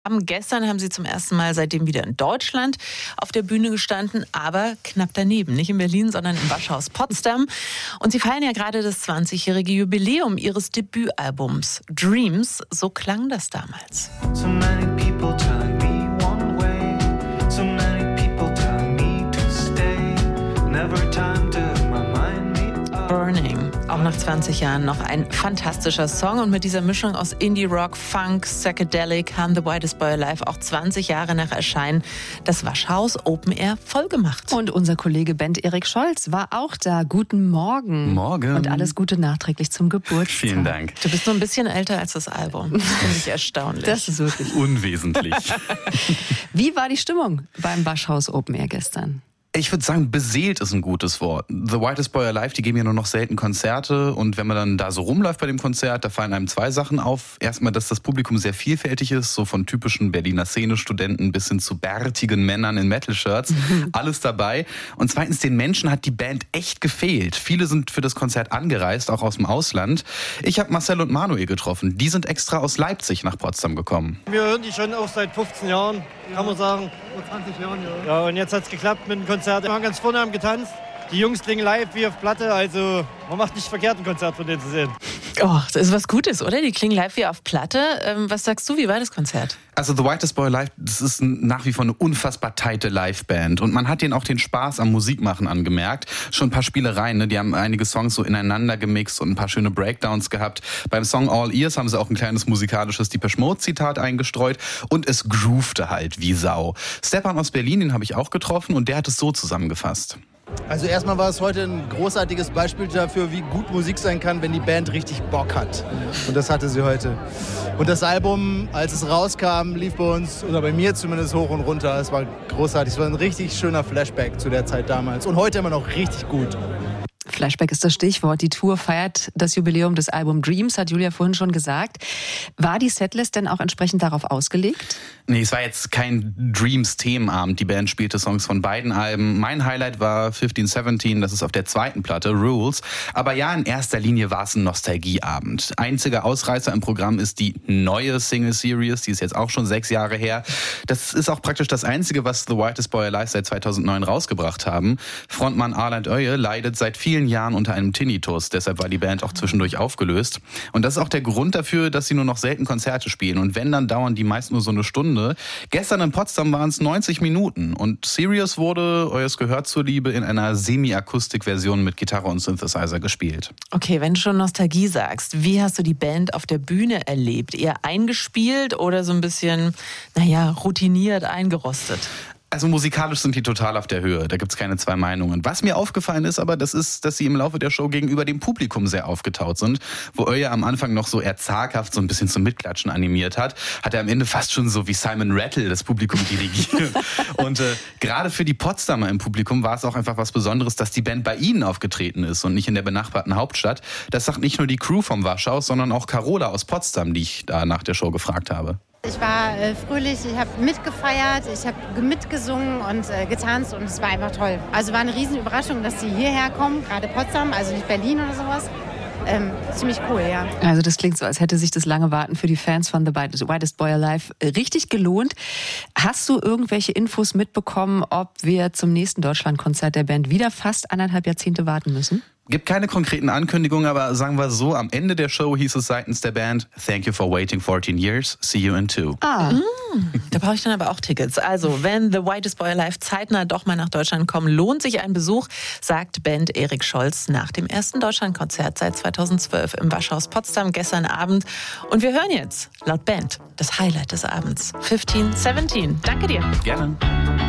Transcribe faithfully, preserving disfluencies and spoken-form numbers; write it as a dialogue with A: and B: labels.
A: Gestern haben sie zum ersten Mal seitdem wieder in Deutschland auf der Bühne gestanden, aber knapp daneben. Nicht in Berlin, sondern im Waschhaus Potsdam. Und sie feiern ja gerade das zwanzigjährige Jubiläum ihres Debütalbums Dreams. So klang das damals.
B: So many people telling me one way, so many people telling me to stay, never time to my mind me up.
A: Burning. Auch nach zwanzig Jahren noch ein fantastischer Song. Und mit dieser Mischung aus Indie-Rock, Funk, Psychedelic haben The Whitest Boy Alive auch zwanzig Jahre nach Erscheinen das Waschhaus Open Air vollgemacht.
C: Und unser Kollege Bent Erik Scholz war auch da. Guten Morgen.
D: Morgen.
C: Und alles Gute nachträglich zum Geburtstag.
D: Vielen Dank.
A: Du bist nur ein bisschen älter als das Album. Das finde ich erstaunlich.
C: Das ist wirklich
D: unwesentlich.
C: Wie war die Stimmung beim Waschhaus Open Air gestern?
D: Ich würde sagen, beseelt ist ein gutes Wort. The Whitest Boy Alive, die geben ja nur noch selten Konzerte. Und wenn man dann da so rumläuft bei dem Konzert, da fallen einem zwei Sachen auf. Erstmal, dass das Publikum sehr vielfältig ist, so von typischen Berliner Szene-Studenten bis hin zu bärtigen Männern in Metal-Shirts. Mhm. Alles dabei. Und zweitens, den Menschen hat die Band echt gefehlt. Viele sind für das Konzert angereist, auch aus dem Ausland. Ich habe Marcel und Manuel getroffen. Die sind extra aus Leipzig nach Potsdam gekommen.
E: Wir hören die schon auch seit fünfzehn Jahren, kann man sagen.
F: Vor zwanzig Jahren, ja.
E: Ja, und jetzt hat es geklappt mit dem Konzert. Wir waren ganz vorne haben getanzt. Die Jungs klingen live wie auf Platte, also man macht nicht verkehrt, ein Konzert von denen zu sehen.
A: Oh, das ist was Gutes, oder? Die klingen live wie auf Platte. Ähm, was sagst du, wie war das Konzert?
D: Also The Whitest Boy Alive, das ist nach wie vor eine unfassbar tighte Liveband. Und man hat denen auch den Spaß am Musikmachen angemerkt. Schon ein paar Spielereien, ne? Die haben einige Songs so ineinander gemixt und ein paar schöne Breakdowns gehabt. Beim Song All Ears haben sie auch ein kleines musikalisches Depeche Mode-Zitat eingestreut. Und es groovte halt wie Sau. Stefan aus Berlin, den habe ich auch getroffen und der hat es so zusammengefasst.
F: Also erstmal war es heute ein großartiges Beispiel dafür, wie gut Musik sein kann, wenn die Band richtig Bock hat. Und das hatte sie heute. Und das Album, als es rauskam, lief bei uns, oder bei mir zumindest, hoch und runter. Es war großartig. Es war ein richtig schöner Flashback zu der Zeit damals. Und heute immer noch richtig gut.
C: Flashback ist das Stichwort. Die Tour feiert das Jubiläum des Albums Dreams, hat Julia vorhin schon gesagt. War die Setlist denn auch entsprechend darauf ausgelegt?
D: Nee, es war jetzt kein Dreams-Themenabend. Die Band spielte Songs von beiden Alben. Mein Highlight war fifteen seventeen, das ist auf der zweiten Platte, Rules. Aber ja, in erster Linie war es ein Nostalgieabend. Einziger Ausreißer im Programm ist die neue Single-Series, die ist jetzt auch schon sechs Jahre her. Das ist auch praktisch das Einzige, was The Whitest Boy Alive seit zweitausendneun rausgebracht haben. Frontmann Arland Öje leidet seit vielen Jahren unter einem Tinnitus. Deshalb war die Band auch zwischendurch aufgelöst. Und das ist auch der Grund dafür, dass sie nur noch selten Konzerte spielen. Und wenn, dann dauern die meist nur so eine Stunde. Gestern in Potsdam waren es neunzig Minuten. Und Sirius wurde, euers gehört zur Liebe, in einer Semi-Akustik-Version mit Gitarre und Synthesizer gespielt.
A: Okay, wenn du schon Nostalgie sagst, wie hast du die Band auf der Bühne erlebt? Eher eingespielt oder so ein bisschen, naja, routiniert eingerostet?
D: Also musikalisch sind die total auf der Höhe, da gibt's keine zwei Meinungen. Was mir aufgefallen ist aber, das ist, dass sie im Laufe der Show gegenüber dem Publikum sehr aufgetaut sind. Wo Öje am Anfang noch so eher zaghaft so ein bisschen zum Mitklatschen animiert hat, hat er am Ende fast schon so wie Simon Rattle das Publikum dirigiert. Und äh, gerade für die Potsdamer im Publikum war es auch einfach was Besonderes, dass die Band bei ihnen aufgetreten ist und nicht in der benachbarten Hauptstadt. Das sagt nicht nur die Crew vom Waschhaus, sondern auch Carola aus Potsdam, die ich da nach der Show gefragt habe.
G: Ich war äh, fröhlich, ich habe mitgefeiert, ich habe mitgesungen und äh, getanzt und es war einfach toll. Also war eine riesen Überraschung, dass sie hierher kommen, gerade Potsdam, also nicht Berlin oder sowas. Ähm, ziemlich cool, ja.
C: Also das klingt so, als hätte sich das lange Warten für die Fans von The Whitest Boy Alive richtig gelohnt. Hast du irgendwelche Infos mitbekommen, ob wir zum nächsten Deutschlandkonzert der Band wieder fast anderthalb Jahrzehnte warten müssen?
D: Gibt keine konkreten Ankündigungen, aber sagen wir so, am Ende der Show hieß es seitens der Band: Thank you for waiting fourteen years, see you in two.
A: Ah, mm, da brauche ich dann aber auch Tickets. Also, wenn The Whitest Boy Alive zeitnah doch mal nach Deutschland kommen, lohnt sich ein Besuch, sagt Band Erik Scholz nach dem ersten Deutschlandkonzert seit zweitausendzwölf im Waschhaus Potsdam gestern Abend. Und wir hören jetzt, laut Band, das Highlight des Abends, fifteen seventeen. Danke dir.
D: Gerne.